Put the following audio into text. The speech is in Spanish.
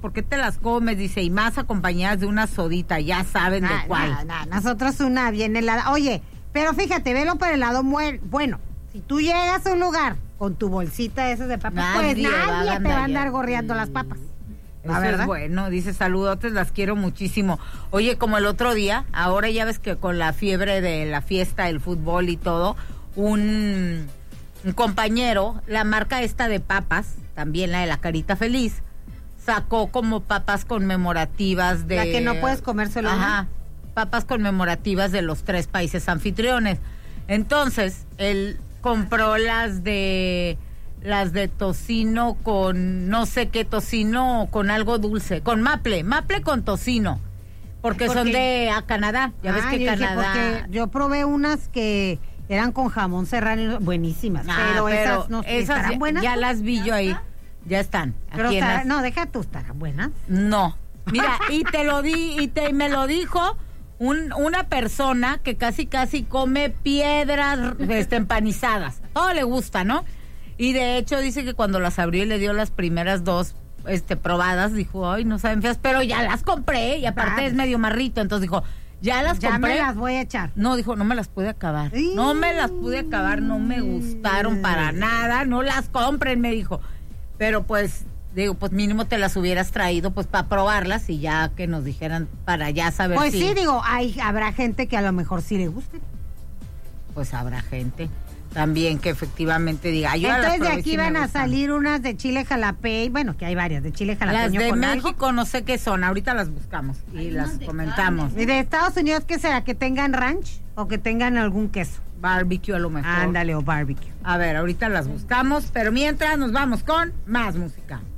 ¿por qué te las comes? Dice, y más acompañadas de una sodita, ya saben de cuál. Nosotros una bien helada. Oye, pero fíjate, velo por el lado bueno. Si tú llegas a un lugar con tu bolsita de esas de papas, pues nadie te va a andar gorreando las papas. Eso es bueno, dice, saludotes, las quiero muchísimo. Oye, como el otro día, ahora ya ves que con la fiebre de la fiesta, el fútbol y todo, un compañero, la marca esta de papas, también la de la Carita Feliz, sacó como papas conmemorativas de... La que no puedes comérselo. Ajá, papas conmemorativas de los 3 países anfitriones. Entonces, él compró las de tocino con no sé qué tocino, con algo dulce, con maple con tocino, porque son de Canadá. Ya ves que Canadá. Porque yo probé unas que eran con jamón serrano, buenísimas, pero esas no estarán buenas. Ya las vi yo ahí, ya están. Pero no, deja tú, ¿estarán buenas? No, mira, me lo dijo una persona que casi come piedras empanizadas, todo le gusta, ¿no? Y de hecho dice que cuando las abrió y le dio las primeras 2 probadas, dijo, ay, no saben feas, pero ya las compré, y aparte es medio marrito, entonces dijo, ya las compré. Ya me las voy a echar. No, dijo, no me las pude acabar. No me las pude acabar, no me gustaron para nada, no las compren, me dijo. Pero pues, digo, pues mínimo te las hubieras traído pues para probarlas y ya que nos dijeran para ya saber pues sí, digo, habrá gente que a lo mejor sí le guste. Pues habrá gente también que efectivamente diga, yo entonces de aquí van a salir unas de chile jalapeño, bueno, que hay varias de chile jalapeño. Las de con México algo. No sé qué son, ahorita las buscamos y las comentamos. ¿Y de Estados Unidos qué será? ¿Que tengan ranch o que tengan algún queso? Barbecue a lo mejor. Ándale, o barbecue. A ver, ahorita las buscamos, pero mientras nos vamos con más música.